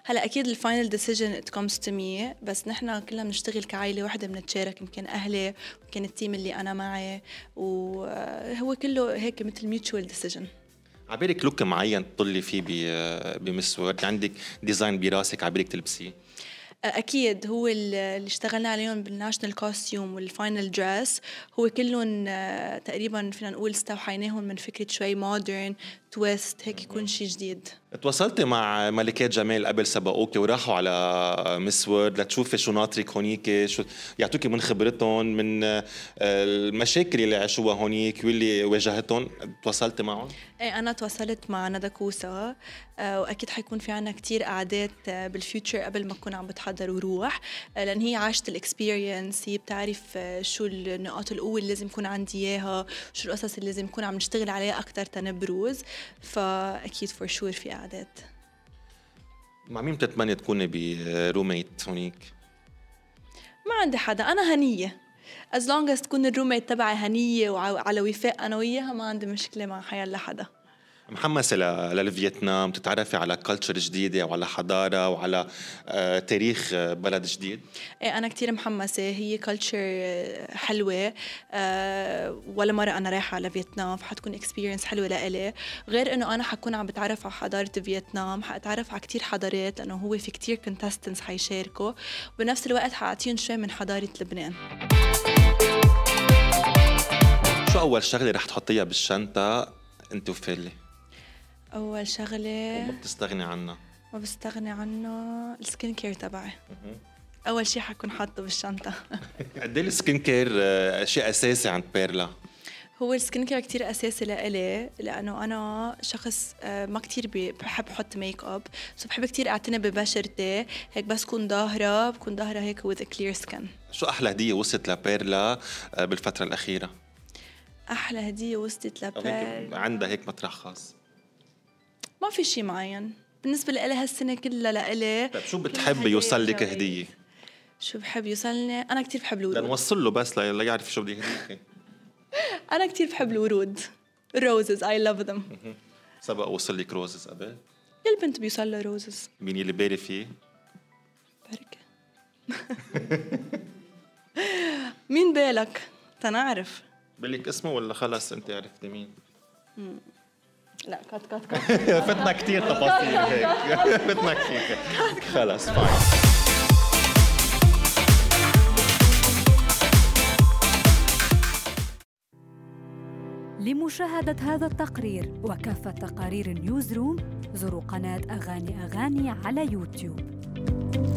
هلا اكيد الفاينل ديسيجن it comes to me، بس نحن كلنا بنشتغل كعائله واحده، بنتشارك، يمكن اهلي، يمكن التيم اللي انا معي، وهو كله هيك مثل ميوتشوال ديسيجن. عبالك لوك معين تطلي فيه بمس وورد؟ عندك ديزاين براسك عبالك تلبسيه؟ اكيد هو اللي اشتغلنا عليهم بالناشونال كوستيوم والفاينل دريس، هو كلهم تقريبا فينا نقول استوحيناهم من فكره شوي مودرن تويست، هيك يكون شيء جديد. تواصلتي مع ملكات جمال قبل سبقوكي وراحوا على مس وورد لتشوفي شو ناطرك هونيك، شو يعطوكي من خبرتهم، من المشاكل اللي عاشوها هونيك واللي واجهتهم؟ تواصلتي معهم؟ ايه انا تواصلت مع ندى كوسا، واكيد حيكون في عنا كتير قعدات بالفيوتشر قبل ما اكون عم بتحضر وروح، لان هي عاشت الاكسبيرينس، هي بتعرف شو النقاط القوه اللي لازم يكون عندي اياها، شو القصص اللي لازم نكون عم نشتغل عليها اكثر تنبروز، فاكيد فور شور في قعدات. مع مين بتتمنى تكوني بروميت هونيك؟ ما عندي حدا، انا هنيه as long as تكون الروميت تبعي هنيه وعلى وفاق انا وياها، ما عندي مشكله مع حيلا حدا. محمسة للفيتنام، تتعرفي على كالتشر جديدة وعلى حضارة وعلى تاريخ بلد جديد؟ إيه أنا كتير محمسة، هي كالتشر حلوة، ولا مرة أنا رايحة على فيتنام، فحتكون اكسبيرينس حلوة لإلي، غير إنه أنا حكون عم بتعرف على حضارة فيتنام، حأتعرف على كتير حضارات، لأنه هو في كتير كونتستنس حيشاركوا، وبنفس الوقت حأعطيهم شوي من حضارة لبنان. شو أول شغلة رح تحطيها بالشنطة أنت وفيلي؟ أول شغلة ما بتستغني عنها؟ ما بستغني عنه السكين كير تبعي، أول شي حكون حاطه بالشنطة. قد ايه السكين كير شيء أساسي عند بيرلا؟ هو السكين كير كتير أساسي لإلي، لأنه أنا شخص ما كتير بحب أحط ميك أب، بحب كتير أعتني ببشرتي، هيك بس بكون ظاهرة هيك with a clear skin. شو أحلى هدية وصلت لبيرلا بالفترة الأخيرة؟ أحلى هدية وصلت لبيرلا عندها هيك مطرح خاص؟ ما في شي معين بالنسبة لإلي هالسنة كلها لإلي. طيب شو بتحب يوصل لك هدية؟ شو بحب يوصلني؟ أنا كتير بحب الورود. لنوصل له بس ليعرف شو بده يهديك. أنا كتير بحب الورود، roses I love them. سبق وصل لك روزز قبل؟ كل بنت بيوصل لها روزز. مين اللي بالي فيه؟ بركة. مين بالك؟ تنعرف بلك اسمه ولا خلص انت عرفتي مين؟ لا كات فتنا كتير تفاصيل هيك. فتنا كتير خلص فاين. لمشاهدة هذا التقرير وكافة تقارير نيوزروم زوروا قناة أغاني على يوتيوب.